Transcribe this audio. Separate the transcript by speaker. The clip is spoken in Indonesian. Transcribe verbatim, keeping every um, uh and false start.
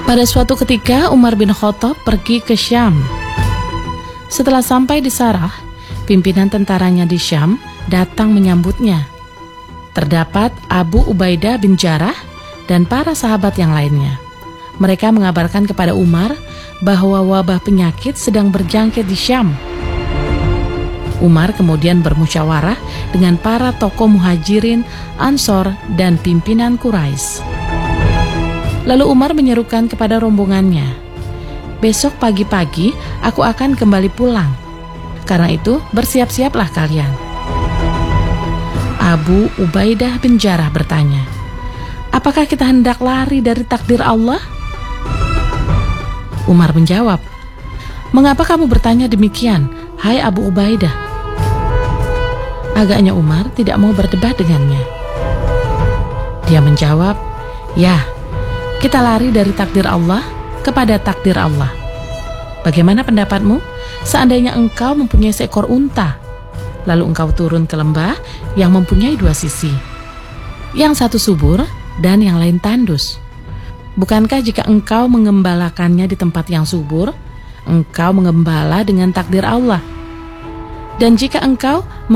Speaker 1: Pada suatu ketika Umar bin Khattab pergi ke Syam. Setelah sampai di Sarah, pimpinan tentaranya di Syam datang menyambutnya. Terdapat Abu Ubaidah bin Jarrah dan para sahabat yang lainnya. Mereka mengabarkan kepada Umar bahwa wabah penyakit sedang berjangkit di Syam. Umar kemudian bermusyawarah dengan para tokoh Muhajirin, Ansor, dan pimpinan Quraisy. Lalu Umar menyerukan kepada rombongannya, "Besok pagi-pagi aku akan kembali pulang. Karena itu bersiap-siaplah kalian." Abu Ubaidah bin Jarrah bertanya, "Apakah kita hendak lari dari takdir Allah?" Umar menjawab, "Mengapa kamu bertanya demikian, hai Abu Ubaidah?" Agaknya Umar tidak mau berdebat dengannya. Dia menjawab, "Ya, kita lari dari takdir Allah kepada takdir Allah. Bagaimana pendapatmu seandainya engkau mempunyai seekor unta, lalu engkau turun ke lembah yang mempunyai dua sisi, yang satu subur dan yang lain tandus? Bukankah jika engkau mengembalakannya di tempat yang subur, engkau mengembala dengan takdir Allah? Dan jika engkau